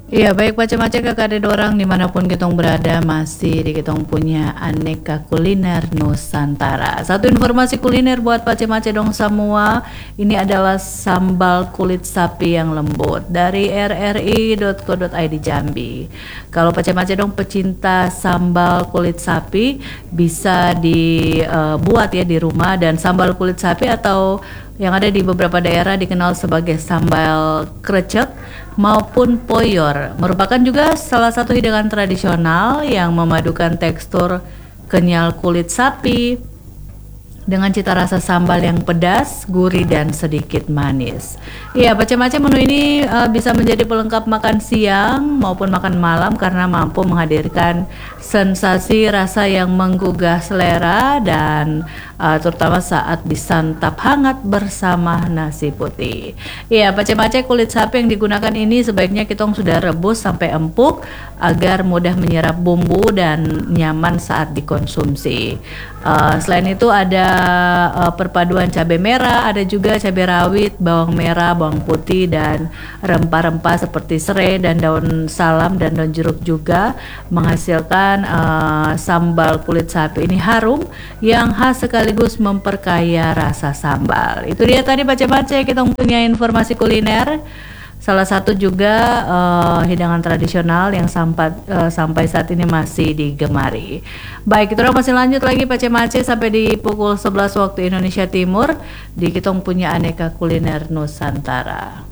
Iya, baik baca-baca kakak ada orang dimanapun kitong berada masih di kitong punya aneka kuliner Nusantara. Satu informasi kuliner buat pace-pace dong semua. Ini adalah sambal kulit sapi yang lembut dari rri.co.id Jambi. Kalau pace-pace dong pecinta sambal kulit sapi bisa dibuat ya di rumah, dan sambal kulit sapi atau yang ada di beberapa daerah dikenal sebagai sambal krecek maupun poyor merupakan juga salah satu hidangan tradisional yang memadukan tekstur kenyal kulit sapi dengan cita rasa sambal yang pedas, gurih, dan sedikit manis. Ya, macam-macam menu ini bisa menjadi pelengkap makan siang maupun makan malam karena mampu menghadirkan sensasi rasa yang menggugah selera dan terutama saat disantap hangat bersama nasi putih. Ya, macam-macam kulit sapi yang digunakan ini sebaiknya kita sudah rebus sampai empuk agar mudah menyerap bumbu dan nyaman saat dikonsumsi. Selain itu ada perpaduan cabai merah, ada juga cabai rawit, bawang merah, bawang putih, dan rempah-rempah seperti serai dan daun salam dan daun jeruk juga menghasilkan sambal kulit sapi ini harum yang khas sekaligus memperkaya rasa sambal. Itu dia tadi baca-baca kita punya informasi kuliner. Salah satu juga hidangan tradisional yang sampai saat ini masih digemari. Baik, kita masih lanjut lagi pace-mace sampai di pukul 11 waktu Indonesia Timur di Kitong Punya Aneka Kuliner Nusantara.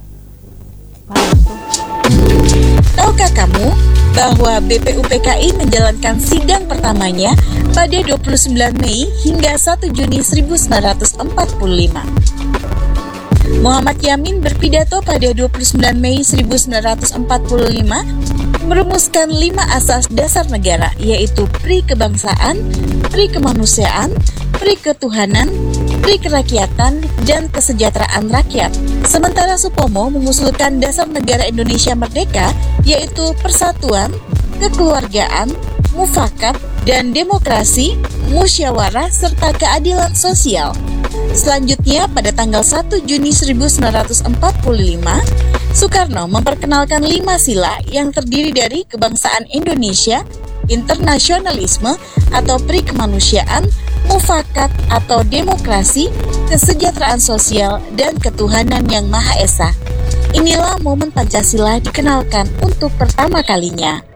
Tahukah kamu bahwa BPUPKI menjalankan sidang pertamanya pada 29 Mei hingga 1 Juni 1945? Muhammad Yamin berpidato pada 29 Mei 1945 merumuskan 5 asas dasar negara, yaitu pri kebangsaan, pri kemanusiaan, pri ketuhanan, pri kerakyatan, dan kesejahteraan rakyat. Sementara Supomo mengusulkan dasar negara Indonesia merdeka, yaitu persatuan, kekeluargaan, mufakat, dan demokrasi, musyawarah, serta keadilan sosial. Selanjutnya, pada tanggal 1 Juni 1945, Soekarno memperkenalkan 5 sila yang terdiri dari kebangsaan Indonesia, internasionalisme atau pri kemanusiaan, mufakat atau demokrasi, kesejahteraan sosial, dan ketuhanan yang Maha Esa. Inilah momen Pancasila dikenalkan untuk pertama kalinya.